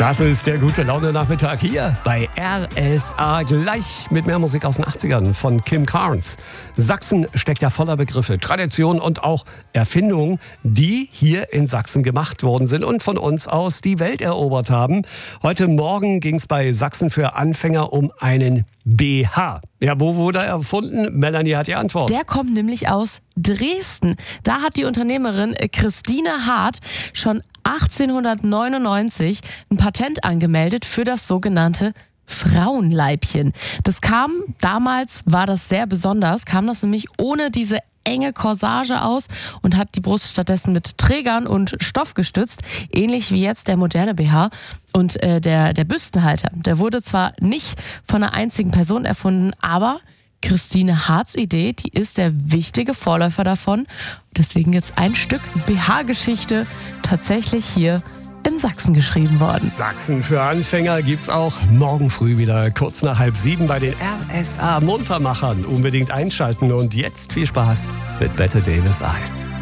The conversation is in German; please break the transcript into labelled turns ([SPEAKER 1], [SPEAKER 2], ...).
[SPEAKER 1] Das ist der gute Laune-Nachmittag hier bei RSA. Gleich mit mehr Musik aus den 80ern von Kim Carnes. Sachsen steckt ja voller Begriffe, Traditionen und auch Erfindungen, die hier in Sachsen gemacht worden sind und von uns aus die Welt erobert haben. Heute Morgen ging es bei Sachsen für Anfänger um einen BH. Ja, wo wurde er erfunden? Melanie hat die Antwort.
[SPEAKER 2] Der kommt nämlich aus Dresden. Da hat die Unternehmerin Christine Hart schon 1899 ein Patent angemeldet für das sogenannte Frauenleibchen. Damals war das sehr besonders, kam das nämlich ohne diese enge Corsage aus und hat die Brust stattdessen mit Trägern und Stoff gestützt, ähnlich wie jetzt der moderne BH. Und der Büstenhalter, der wurde zwar nicht von einer einzigen Person erfunden, aber Christine Harts Idee, die ist der wichtige Vorläufer davon. Deswegen jetzt ein Stück BH-Geschichte tatsächlich hier in Sachsen geschrieben worden.
[SPEAKER 1] Sachsen für Anfänger gibt's auch morgen früh wieder kurz nach 6:30 bei den RSA Muntermachern. Unbedingt einschalten und jetzt viel Spaß mit Bette Davis Eyes.